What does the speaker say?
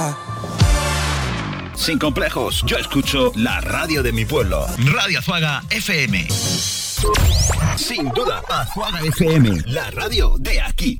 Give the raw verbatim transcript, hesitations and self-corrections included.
Sin complejos, yo escucho la radio de mi pueblo. Radio Azuaga F M. Sin duda, Azuaga F M, la radio de aquí.